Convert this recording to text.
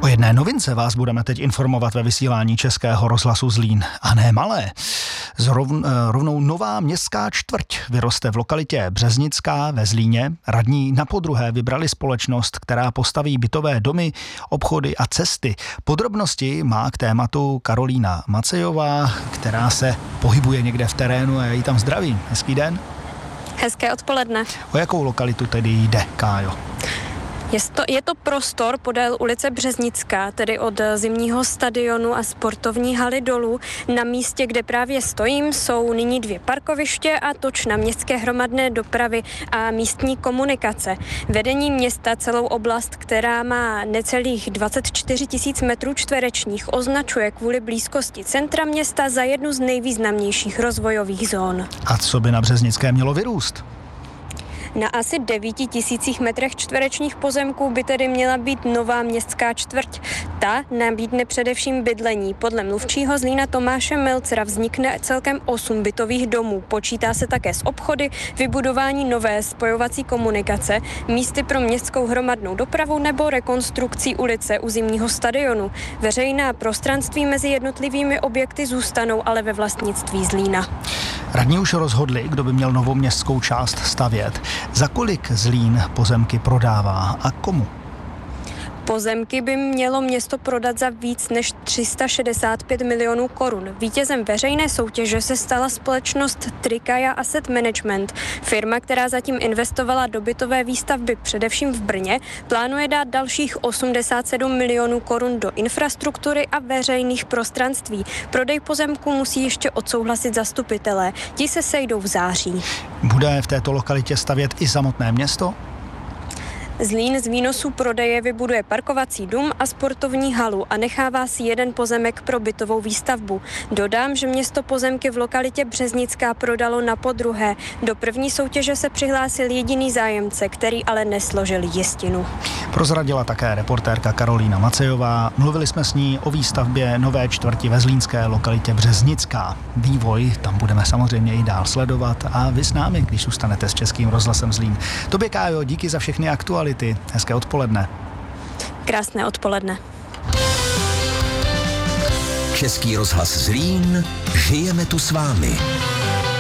O jedné novince vás budeme teď informovat ve vysílání Českého rozhlasu Zlín. A ne malé. Rovnou nová městská čtvrť vyroste v lokalitě Březnická ve Zlíně. Radní napodruhé vybrali společnost, která postaví bytové domy, obchody a cesty. Podrobnosti má k tématu Karolína Macejová, která se pohybuje někde v terénu a já ji tam zdravím. Hezký den. Hezké odpoledne. O jakou lokalitu tedy jde, Kájo? Je to prostor podél ulice Březnická, tedy od zimního stadionu a sportovní haly dolů. Na místě, kde právě stojím, jsou nyní 2 parkoviště a točna městské hromadné dopravy a místní komunikace. Vedení města celou oblast, která má necelých 24 000 metrů čtverečních, označuje kvůli blízkosti centra města za jednu z nejvýznamnějších rozvojových zón. A co by na Březnické mělo vyrůst? Na asi 9 000 metrech čtverečních pozemků by tedy měla být nová městská čtvrť. Ta nabídne především bydlení. Podle mluvčího Zlína Tomáše Melcera vznikne celkem 8 bytových domů. Počítá se také s obchody, vybudování nové spojovací komunikace, místy pro městskou hromadnou dopravu nebo rekonstrukcí ulice u zimního stadionu. Veřejná prostranství mezi jednotlivými objekty zůstanou ale ve vlastnictví Zlína. Radní už rozhodli, kdo by měl novou městskou část stavět. Za kolik Zlín pozemky prodává a komu? Pozemky by mělo město prodat za víc než 365 milionů korun. Vítězem veřejné soutěže se stala společnost Trikaja Asset Management. Firma, která zatím investovala do bytové výstavby především v Brně, plánuje dát dalších 87 milionů korun do infrastruktury a veřejných prostranství. Prodej pozemku musí ještě odsouhlasit zastupitelé. Ti se sejdou v září. Bude v této lokalitě stavět i samotné město? Zlín z výnosů prodeje vybuduje parkovací dům a sportovní halu a nechává si jeden pozemek pro bytovou výstavbu. Dodám, že město pozemky v lokalitě Březnická prodalo napodruhé. Do první soutěže se přihlásil jediný zájemce, který ale nesložil jistinu. Prozradila také reportérka Karolína Macejová. Mluvili jsme s ní o výstavbě nové čtvrti ve zlínské lokalitě Březnická. Vývoj tam budeme samozřejmě i dál sledovat a vy s námi, když zůstanete s Českým rozhlasem Zlín. Tobě, Kájo, díky za všechny aktuality. Hezké odpoledne. Krásné odpoledne. Český rozhlas Zlín, žijeme tu s vámi.